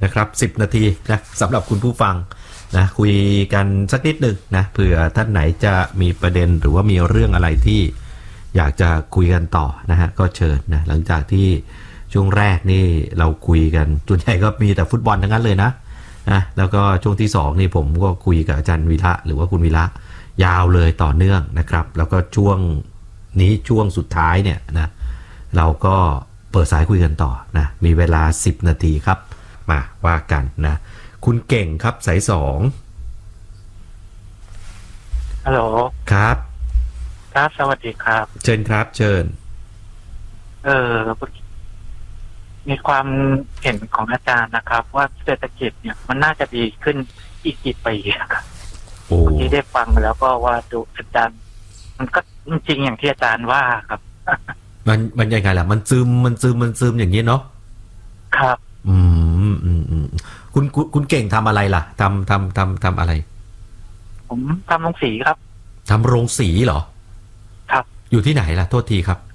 นะครับ10 นาทีนะสำหรับคุณผู้ฟังนะคุยกันสักนิดหนึ่งนะเผื่อท่านไหนจะมีประเด็นหรือว่ามีเรื่องอะไรที่อยากจะคุยกันต่อนะฮะก็เชิญนะหลังจากที่ช่วงแรกนี่เราคุยกันส่วนใหญ่ก็มีแต่ฟุตบอลทั้งนั้นเลยนะแล้วก็ช่วงที่2นี่ผมก็คุยกับอาจารย์วีระหรือว่าคุณวีระยาวเลยต่อเนื่องนะครับแล้วก็ช่วงนี้ช่วงสุดท้ายเนี่ยนะเราก็เปิดสายคุยกันต่อนะมีเวลา10 นาทีครับมาว่ากันนะคุณเก่งครับสาย2 ฮัลโหลครับครับสวัสดีครับเชิญครับเชิญมีความเห็นของอาจารย์นะครับว่าเศรษฐกิจเนี่ยมันน่าจะดีขึ้นอีกกี่ปีครับที่ได้ฟังแล้วก็ว่าดูอาจารย์มันก็จริงอย่างที่อาจารย์ว่าครับมันยังไงล่ะมันซึมอย่างนี้เนาะครับคุณเก่งทำอะไรล่ะทำอะไรผมทำโรงสีครับทำโรงสีเหรอครับอยู่ที่ไหนล่ะโทษทีครับ